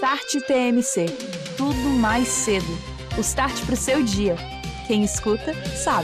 Start TMC. Tudo mais cedo. O start para o seu dia. Quem escuta, sabe.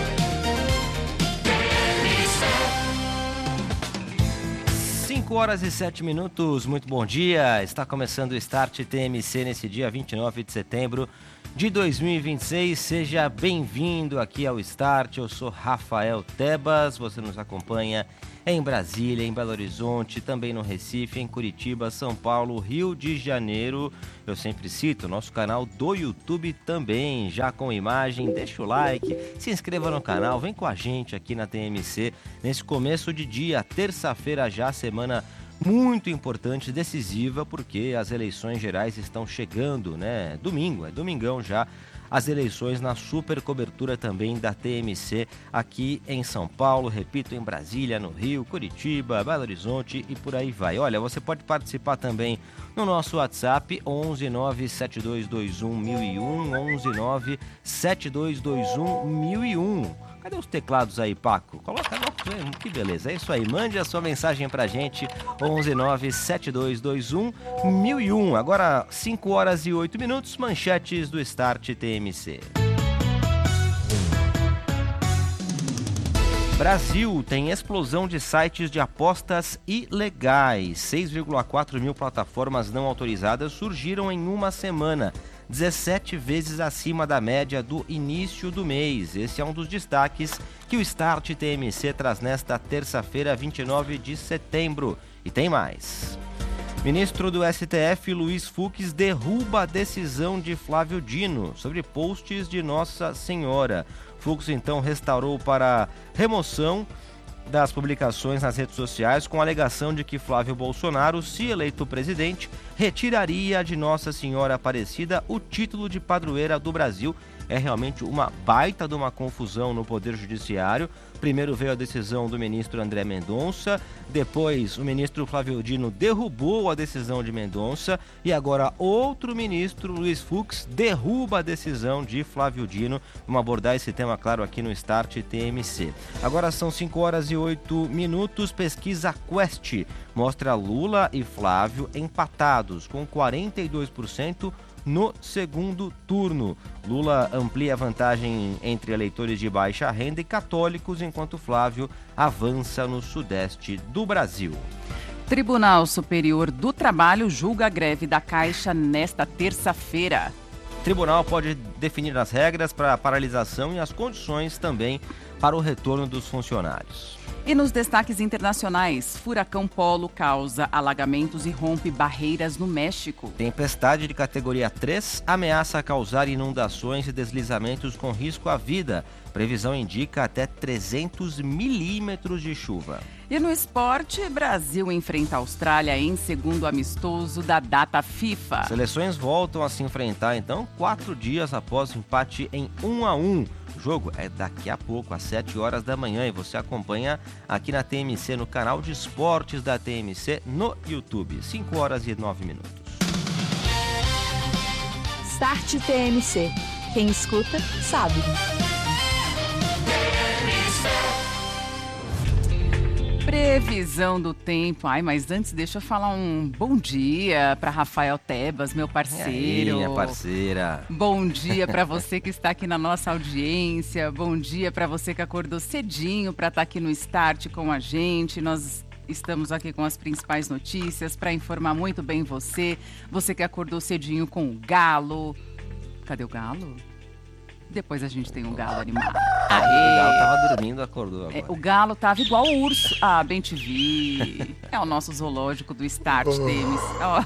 Cinco horas e 7 minutos, muito bom dia. Está começando o Start TMC nesse dia 29 de setembro de 2026. Seja bem-vindo aqui ao Start. Eu sou Rafael Tebas. Você nos acompanha em Brasília, em Belo Horizonte, também no Recife, em Curitiba, São Paulo, Rio de Janeiro. Eu sempre cito o nosso canal do YouTube também, já com imagem. Deixa o like, se inscreva no canal, vem com a gente aqui na TMC nesse começo de dia, terça-feira já, semana muito importante, decisiva, porque as eleições gerais estão chegando, né? Domingo, é domingão já. As eleições na super cobertura também da TMC aqui em São Paulo, repito, em Brasília, no Rio, Curitiba, Belo Horizonte e por aí vai. Olha, você pode participar também no nosso WhatsApp 11972211001, 11972211001. Cadê os teclados aí, Paco? Coloca, que beleza, é isso aí, mande a sua mensagem pra gente, 11972211001. Agora, 5 horas e 8 minutos, manchetes do Start TMC. Brasil tem explosão de sites de apostas ilegais. 6,4 mil plataformas não autorizadas surgiram em uma semana, 17 vezes acima da média do início do mês. Esse é um dos destaques que o Start TMC traz nesta terça-feira, 29 de setembro. E tem mais. Ministro do STF, Luiz Fux, derruba a decisão de Flávio Dino sobre posts de Nossa Senhora. Fux, então, restaurou para remoção das publicações nas redes sociais com a alegação de que Flávio Bolsonaro, se eleito presidente, retiraria de Nossa Senhora Aparecida o título de padroeira do Brasil. É realmente uma baita de uma confusão no Poder Judiciário. Primeiro veio a decisão do ministro André Mendonça, depois o ministro Flávio Dino derrubou a decisão de Mendonça e agora outro ministro, Luiz Fux, derruba a decisão de Flávio Dino. Vamos abordar esse tema, claro, aqui no Start TMC. Agora são 5 horas e 8 minutos. Pesquisa Quest mostra Lula e Flávio empatados com 42% no segundo turno. Lula amplia a vantagem entre eleitores de baixa renda e católicos, enquanto Flávio avança no sudeste do Brasil. Tribunal Superior do Trabalho julga a greve da Caixa nesta terça-feira. O tribunal pode definir as regras para a paralisação e as condições também para o retorno dos funcionários. E nos destaques internacionais, furacão Polo causa alagamentos e rompe barreiras no México. Tempestade de categoria 3 ameaça causar inundações e deslizamentos com risco à vida. Previsão indica até 300 milímetros de chuva. E no esporte, Brasil enfrenta a Austrália em segundo amistoso da data FIFA. Seleções voltam a se enfrentar, então, 4 dias após o empate em 1-1. O jogo é daqui a pouco, às 7 horas da manhã, e você acompanha aqui na TMC, no canal de esportes da TMC, no YouTube. 5 horas e 9 minutos. Start TMC. Quem escuta, sabe. Previsão do tempo. Ai, mas antes deixa eu falar um bom dia para Rafael Tebas, meu parceiro. E aí, minha parceira. Bom dia para você que está aqui na nossa audiência. Bom dia para você que acordou cedinho para estar aqui no Start com a gente. Nós estamos aqui com as principais notícias para informar muito bem você. Você que acordou cedinho com o galo. Cadê o galo? Depois a gente tem um galo animado. O galo tava dormindo, acordou agora. O galo tava igual o urso. Ah, bem te vi. É o nosso zoológico do Start TMC.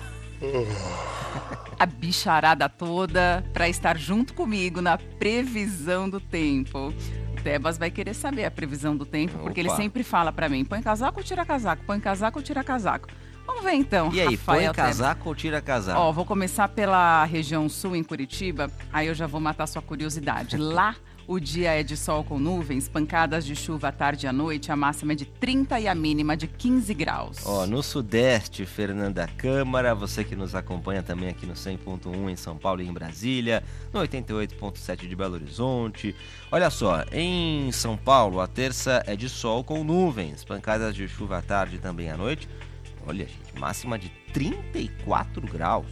A bicharada toda para estar junto comigo na previsão do tempo. O Tebas vai querer saber a previsão do tempo, porque ele sempre fala para mim, põe casaco ou tira casaco, põe casaco ou tira casaco. Vamos ver então, E aí, Rafael, põe casaco ou tira casaco? Ó, vou começar pela região sul, em Curitiba, aí eu já vou matar sua curiosidade. Lá, o dia é de sol com nuvens, pancadas de chuva à tarde e à noite, a máxima é de 30 e a mínima de 15 graus. Ó, no sudeste, Fernanda Câmara, você que nos acompanha também aqui no 100.1 em São Paulo e em Brasília, no 88.7 de Belo Horizonte. Olha só, em São Paulo, a terça é de sol com nuvens, pancadas de chuva à tarde e também à noite. Olha, gente, máxima de 34 graus.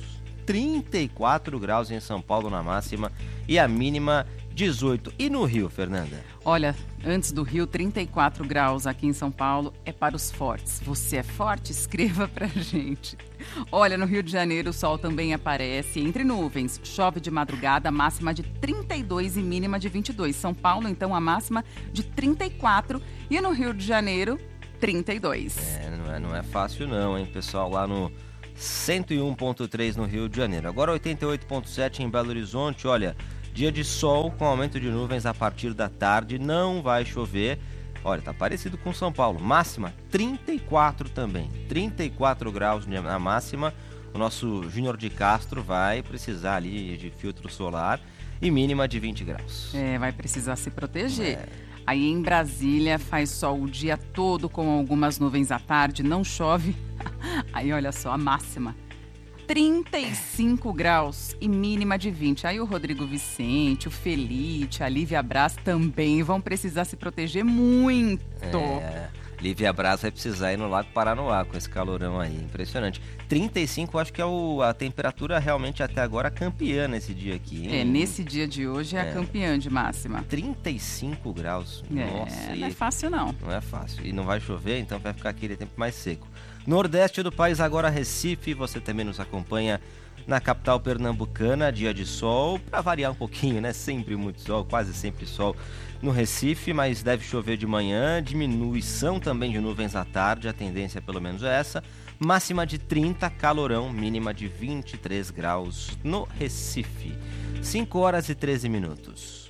34 graus em São Paulo na máxima e a mínima 18. E no Rio, Fernanda? Olha, antes do Rio, 34 graus aqui em São Paulo é para os fortes. Você é forte? Escreva pra gente. Olha, no Rio de Janeiro o sol também aparece entre nuvens. Chove de madrugada, máxima de 32 e mínima de 22. São Paulo, então, a máxima de 34 e no Rio de Janeiro, 32. Não é fácil não, hein, pessoal, lá no 101.3 no Rio de Janeiro. Agora 88.7 em Belo Horizonte, olha... Dia de sol com aumento de nuvens a partir da tarde, não vai chover. Olha, tá parecido com São Paulo. Máxima 34 também, 34 graus na máxima. O nosso Júnior de Castro vai precisar ali de filtro solar e mínima de 20 graus. Vai precisar se proteger. Aí em Brasília faz sol o dia todo com algumas nuvens à tarde, não chove. Aí olha só, a máxima 35 graus e mínima de 20. Aí o Rodrigo Vicente, o Felite, a Lívia Braz também vão precisar se proteger muito. Lívia Braz vai precisar ir no Lago Paranoá com esse calorão aí, impressionante. 35 acho que é a temperatura realmente até agora campeã nesse dia aqui, hein? Nesse dia de hoje é a campeã de máxima. 35 graus, nossa. Não é fácil não. Não é fácil, e não vai chover, então vai ficar aquele tempo mais seco. Nordeste do país, agora Recife, você também nos acompanha na capital pernambucana, dia de sol, para variar um pouquinho, né? Sempre muito sol, quase sempre sol no Recife, mas deve chover de manhã, diminuição também de nuvens à tarde, a tendência pelo menos é essa. Máxima de 30, calorão, mínima de 23 graus no Recife. 5 horas e 13 minutos.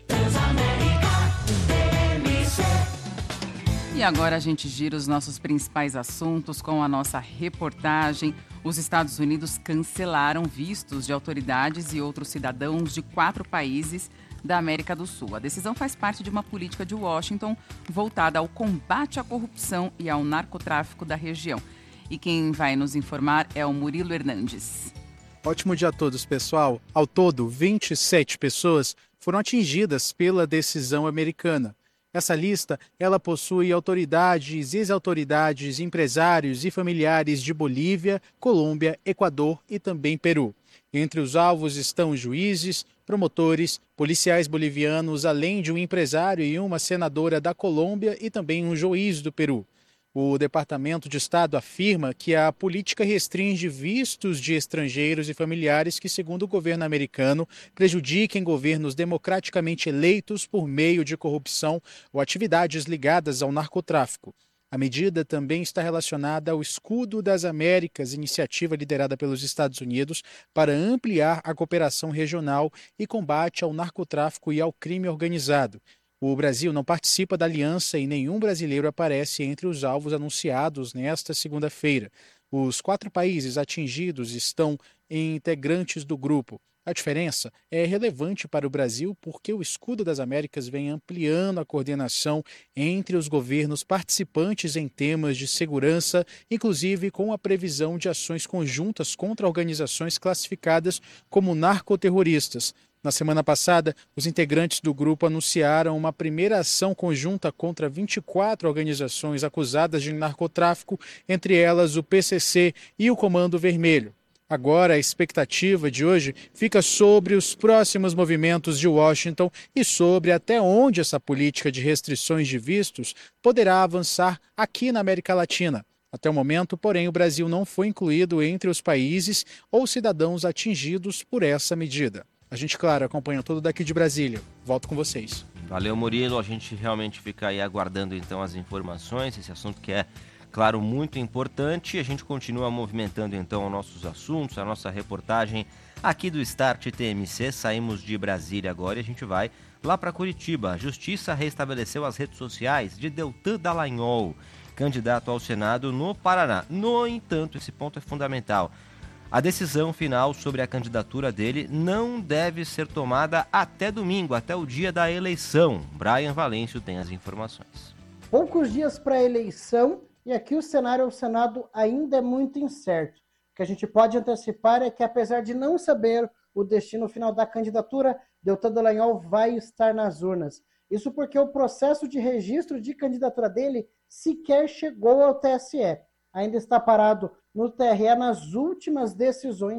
E agora a gente gira os nossos principais assuntos com a nossa reportagem. Os Estados Unidos cancelaram vistos de autoridades e outros cidadãos de 4 países da América do Sul. A decisão faz parte de uma política de Washington voltada ao combate à corrupção e ao narcotráfico da região. E quem vai nos informar é o Murilo Hernandes. Ótimo dia a todos, pessoal. Ao todo, 27 pessoas foram atingidas pela decisão americana. Essa lista, ela possui autoridades, ex-autoridades, empresários e familiares de Bolívia, Colômbia, Equador e também Peru. Entre os alvos estão juízes, promotores, policiais bolivianos, além de um empresário e uma senadora da Colômbia e também um juiz do Peru. O Departamento de Estado afirma que a política restringe vistos de estrangeiros e familiares que, segundo o governo americano, prejudiquem governos democraticamente eleitos por meio de corrupção ou atividades ligadas ao narcotráfico. A medida também está relacionada ao Escudo das Américas, iniciativa liderada pelos Estados Unidos para ampliar a cooperação regional e combate ao narcotráfico e ao crime organizado. O Brasil não participa da aliança e nenhum brasileiro aparece entre os alvos anunciados nesta segunda-feira. Os 4 países atingidos estão integrantes do grupo. A diferença é relevante para o Brasil porque o Escudo das Américas vem ampliando a coordenação entre os governos participantes em temas de segurança, inclusive com a previsão de ações conjuntas contra organizações classificadas como narcoterroristas. Na semana passada, os integrantes do grupo anunciaram uma primeira ação conjunta contra 24 organizações acusadas de narcotráfico, entre elas o PCC e o Comando Vermelho. Agora, a expectativa de hoje fica sobre os próximos movimentos de Washington e sobre até onde essa política de restrições de vistos poderá avançar aqui na América Latina. Até o momento, porém, o Brasil não foi incluído entre os países ou cidadãos atingidos por essa medida. A gente, claro, acompanha tudo daqui de Brasília. Volto com vocês. Valeu, Murilo. A gente realmente fica aí aguardando então as informações, esse assunto que é, claro, muito importante. A gente continua movimentando então os nossos assuntos, a nossa reportagem aqui do Start TMC. Saímos de Brasília agora e a gente vai lá para Curitiba. A Justiça restabeleceu as redes sociais de Deltan Dallagnol, candidato ao Senado no Paraná. No entanto, esse ponto é fundamental. A decisão final sobre a candidatura dele não deve ser tomada até domingo, até o dia da eleição. Brian Valêncio tem as informações. Poucos dias para a eleição e aqui o cenário ao Senado ainda é muito incerto. O que a gente pode antecipar é que, apesar de não saber o destino final da candidatura, Deltan Dallagnol vai estar nas urnas. Isso porque o processo de registro de candidatura dele sequer chegou ao TSE. Ainda está parado no TRE nas últimas decisões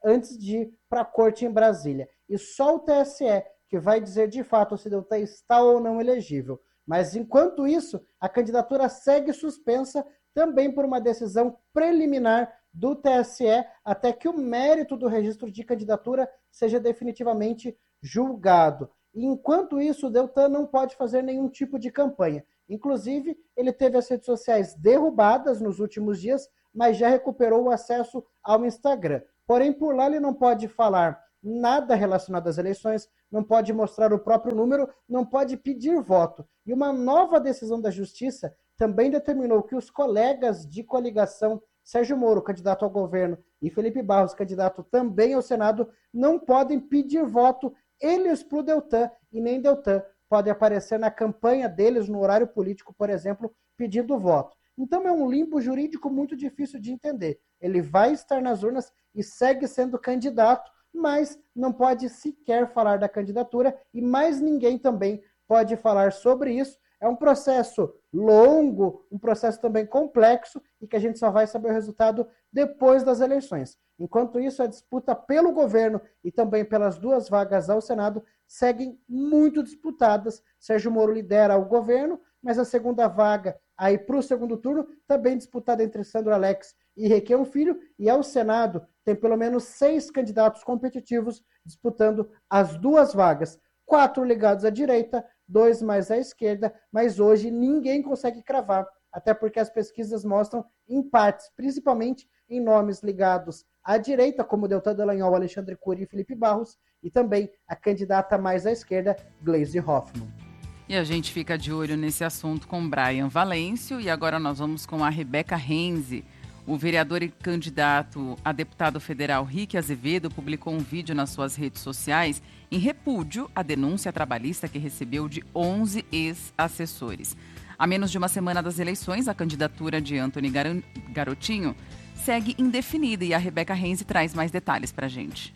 antes de ir para a corte em Brasília. E só o TSE que vai dizer de fato se Deltan está ou não elegível. Mas, enquanto isso, a candidatura segue suspensa também por uma decisão preliminar do TSE, até que o mérito do registro de candidatura seja definitivamente julgado. E, enquanto isso, o Deltan não pode fazer nenhum tipo de campanha. Inclusive, ele teve as redes sociais derrubadas nos últimos dias, mas já recuperou o acesso ao Instagram. Porém, por lá ele não pode falar nada relacionado às eleições, não pode mostrar o próprio número, não pode pedir voto. E uma nova decisão da Justiça também determinou que os colegas de coligação, Sérgio Moro, candidato ao governo, e Felipe Barros, candidato também ao Senado, não podem pedir voto eles para o Deltan, e nem Deltan pode aparecer na campanha deles, no horário político, por exemplo, pedindo voto. Então é um limbo jurídico muito difícil de entender. Ele vai estar nas urnas e segue sendo candidato, mas não pode sequer falar da candidatura e mais ninguém também pode falar sobre isso. É um processo longo, um processo também complexo e que a gente só vai saber o resultado depois das eleições. Enquanto isso, a disputa pelo governo e também pelas 2 vagas ao Senado seguem muito disputadas. Sérgio Moro lidera o governo, mas a segunda vaga aí para o segundo turno também disputada entre Sandro Alex e Requião Filho, e ao Senado tem pelo menos 6 candidatos competitivos disputando as 2 vagas, 4 ligados à direita, 2 mais à esquerda, mas hoje ninguém consegue cravar, até porque as pesquisas mostram empates, principalmente em nomes ligados à direita, como Deltan Dallagnol, Alexandre Cury e Felipe Barros, e também a candidata mais à esquerda, Gleisi Hoffmann. E a gente fica de olho nesse assunto com Brian Valêncio, e agora nós vamos com a Rebeca Renzi. O vereador e candidato a deputado federal Rick Azevedo publicou um vídeo nas suas redes sociais em repúdio à denúncia trabalhista que recebeu de 11 ex-assessores. A menos de uma semana das eleições, a candidatura de Antony Garotinho segue indefinida e a Rebeca Renzi traz mais detalhes para a gente.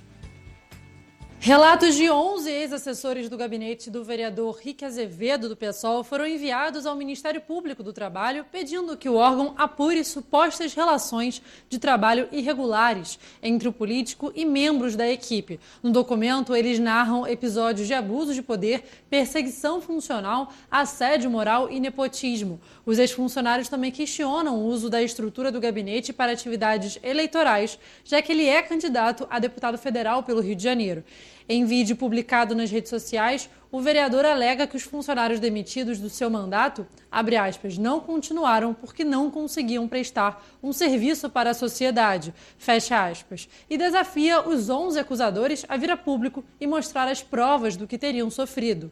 Relatos de 11 ex-assessores do gabinete do vereador Rick Azevedo, do PSOL, foram enviados ao Ministério Público do Trabalho, pedindo que o órgão apure supostas relações de trabalho irregulares entre o político e membros da equipe. No documento, eles narram episódios de abuso de poder, perseguição funcional, assédio moral e nepotismo. Os ex-funcionários também questionam o uso da estrutura do gabinete para atividades eleitorais, já que ele é candidato a deputado federal pelo Rio de Janeiro. Em vídeo publicado nas redes sociais, o vereador alega que os funcionários demitidos do seu mandato, abre aspas, não continuaram porque não conseguiam prestar um serviço para a sociedade, fecha aspas, e desafia os 11 acusadores a vir a público e mostrar as provas do que teriam sofrido.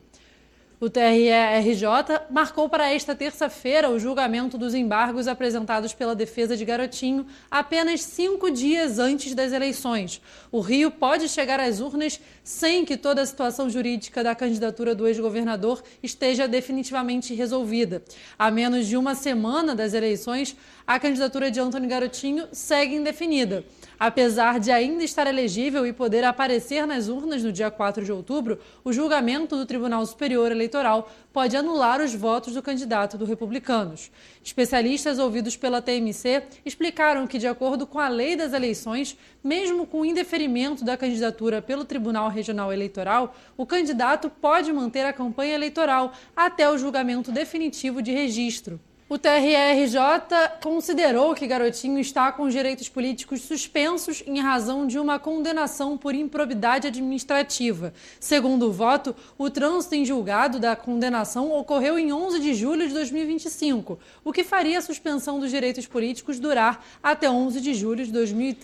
O TRE-RJ marcou para esta terça-feira o julgamento dos embargos apresentados pela defesa de Garotinho apenas 5 dias antes das eleições. O Rio pode chegar às urnas sem que toda a situação jurídica da candidatura do ex-governador esteja definitivamente resolvida. A menos de uma semana das eleições, a candidatura de Antony Garotinho segue indefinida. Apesar de ainda estar elegível e poder aparecer nas urnas no dia 4 de outubro, o julgamento do Tribunal Superior Eleitoral pode anular os votos do candidato do Republicanos. Especialistas ouvidos pela TMC explicaram que, de acordo com a lei das eleições, mesmo com o indeferimento da candidatura pelo Tribunal Regional Eleitoral, o candidato pode manter a campanha eleitoral até o julgamento definitivo de registro. O TRE-RJ considerou que Garotinho está com os direitos políticos suspensos em razão de uma condenação por improbidade administrativa. Segundo o voto, o trânsito em julgado da condenação ocorreu em 11 de julho de 2025, o que faria a suspensão dos direitos políticos durar até 11 de julho de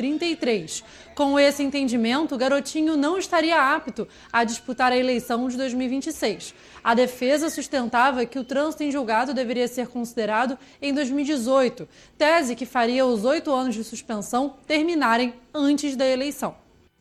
2033. Com esse entendimento, Garotinho não estaria apto a disputar a eleição de 2026. A defesa sustentava que o trânsito em julgado deveria ser considerado em 2018, tese que faria os 8 anos de suspensão terminarem antes da eleição.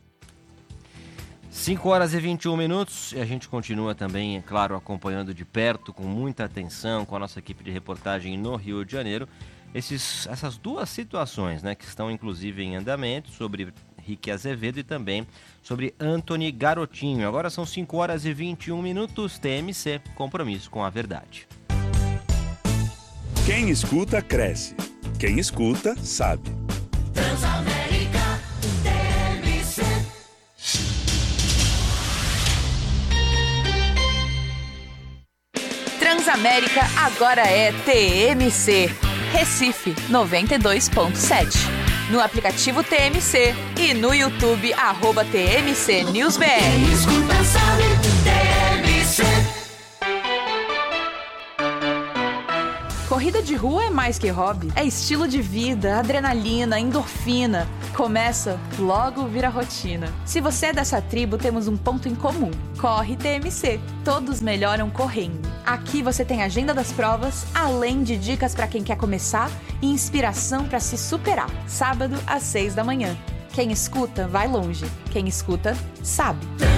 5h21 e a gente continua também, é claro, acompanhando de perto, com muita atenção, com a nossa equipe de reportagem no Rio de Janeiro, essas 2 situações, né, que estão inclusive em andamento, sobre Rick Azevedo e também sobre Antony Garotinho. Agora são 5h21, TMC, compromisso com a verdade. Quem escuta, cresce. Quem escuta, sabe. Transamérica, TMC. Transamérica agora é TMC. Recife 92.7. No aplicativo TMC e no YouTube @TMC News BR. Escuta, sabe, TMC. Corrida de rua é mais que hobby, é estilo de vida, adrenalina, endorfina. Começa, logo vira rotina. Se você é dessa tribo, temos um ponto em comum. Corre TMC. Todos melhoram correndo. Aqui você tem a agenda das provas, além de dicas para quem quer começar e inspiração para se superar. Sábado às 6 da manhã. Quem escuta, vai longe. Quem escuta, sabe.